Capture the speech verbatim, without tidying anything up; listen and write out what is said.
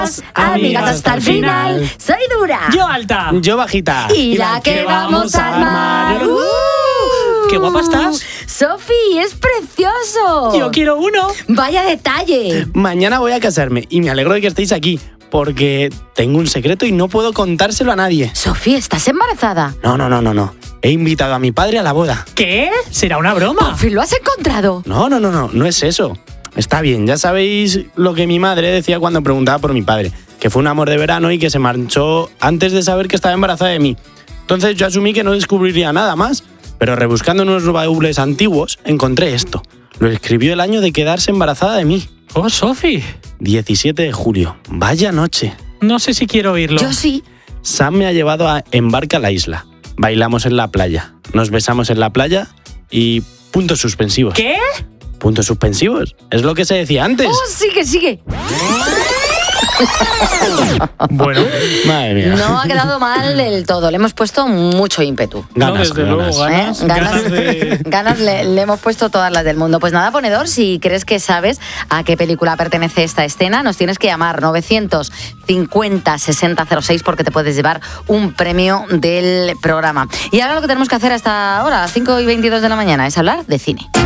Amigas hasta el final. Soy dura. Yo alta. Yo bajita. Y, y la, la que, que vamos a armar. ¡Uh! ¡Qué guapa estás! ¡Sofi, es precioso! ¡Yo quiero uno! ¡Vaya detalle! Mañana voy a casarme y me alegro de que estéis aquí, porque tengo un secreto y no puedo contárselo a nadie. Sofi, ¿estás embarazada? No, no, no, no, no. He invitado a mi padre a la boda. ¿Qué? ¿Será una broma? ¿Por fin lo has encontrado? No, no, no, no, no es eso. Está bien, ya sabéis lo que mi madre decía cuando preguntaba por mi padre, que fue un amor de verano y que se marchó antes de saber que estaba embarazada de mí. Entonces yo asumí que no descubriría nada más, pero rebuscando en unos baúles antiguos encontré esto. Lo escribió el año de quedarse embarazada de mí. ¡Oh, Sofi! diecisiete de julio. Vaya noche. No sé si quiero oírlo. Yo sí. Sam me ha llevado a, en barca a la isla. Bailamos en la playa. Nos besamos en la playa y puntos suspensivos. ¿Qué? Puntos suspensivos. Es lo que se decía antes. ¡Oh, sigue, sigue! Bueno, madre mía. No ha quedado mal del todo. Le hemos puesto mucho ímpetu. Ganas, no, desde ganas. luego, ganas. ¿Eh? Ganas, ganas de... ganas le, le hemos puesto todas las del mundo. Pues nada, ponedor, si crees que sabes a qué película pertenece esta escena, nos tienes que llamar novecientos cincuenta sesenta cero seis porque te puedes llevar un premio del programa. Y ahora lo que tenemos que hacer hasta ahora, a las cinco y veintidós de la mañana, es hablar de cine.